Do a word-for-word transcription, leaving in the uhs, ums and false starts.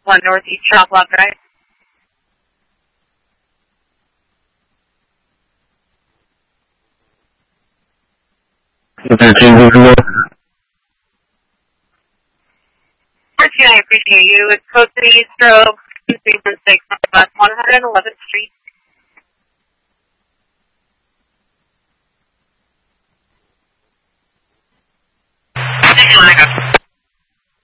one Northeast Shop Block, right? Martina, I appreciate you. It's code three stroke two three one six West one hundred eleventh Street. Thank you, Monica.